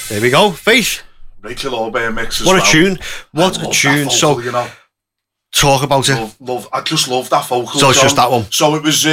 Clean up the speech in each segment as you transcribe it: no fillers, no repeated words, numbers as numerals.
There we go. Faith. Rachel Obeah mix as What well. a tune. What a tune. Vocal, So, you know. talk about it. I just love that vocal. So it's just that one. So it was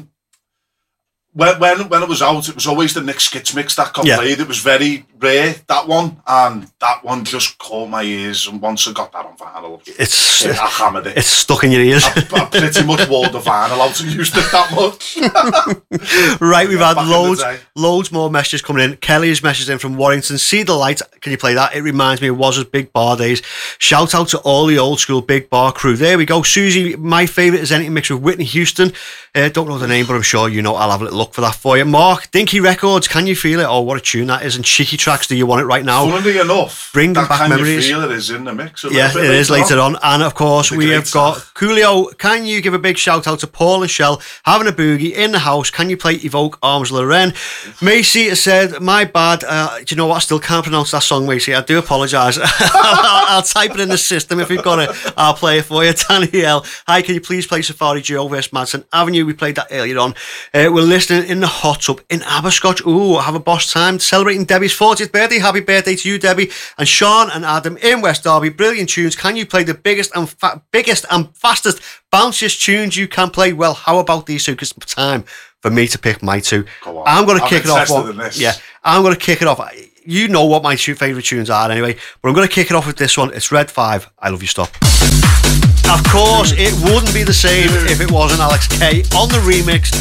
when it was out, it was always the Nick Skits mix that got played. It was very rare, that one, and that one just caught my ears. And once I got that on vinyl, I hammered it. It's stuck in your ears. I pretty much wore the vinyl out and used it that much. Right, we've had loads more messages coming in. Kelly's message in from Warrington. See the light. Can you play that? It reminds me of Waz's Big Bar days. Shout out to all the old school Big Bar crew. There we go. Susie, my favourite is anything mixed with Whitney Houston. Don't know the name, but I'm sure you know. I'll have a little look for that for you. Mark, Dinky Records, Can You Feel It? Oh, what a tune that is. And Cheeky Tracks, Do You Want It Right Now? Funnily enough, bring them back memories. Can You Feel It is in the mix. Yeah, it is later on. And of course, we have got Coolio. Can you give a big shout out to Paul and Shell having a boogie in the house? Can you play Evoke Arms Lorraine? Macy has said, my bad. Do you know what? I still can't pronounce that song, Macy. I do apologise. I'll type it in the system. If we've got it, I'll play it for you. Danielle, hi, can you please play Safari Joe vs Madison Avenue? We played that earlier on. We're listening in the hot tub in Aberscotch. Ooh, have a boss time. Celebrating Debbie's 40th birthday. Happy birthday to you, Debbie. And Sean and Adam in West Derby. Brilliant tunes. Can you play the biggest and fastest, bounciest tunes you can play? Well, how about these two? Because it's time for me to pick my two. I'm going to kick it off. I'm going to kick it off. You know what my two favourite tunes are anyway, but I'm going to kick it off with this one. It's Red 5, I Love You Stop. Of course, it wouldn't be the same if it wasn't Alex K on the remix.